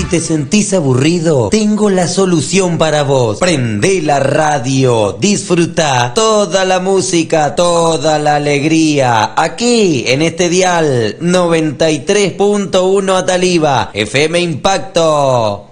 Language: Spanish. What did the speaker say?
te sentís aburrido, tengo la solución para vos. Prendé la radio, disfruta toda la música, toda la alegría. Aquí, en este dial 93.1 Ataliva, FM Impacto.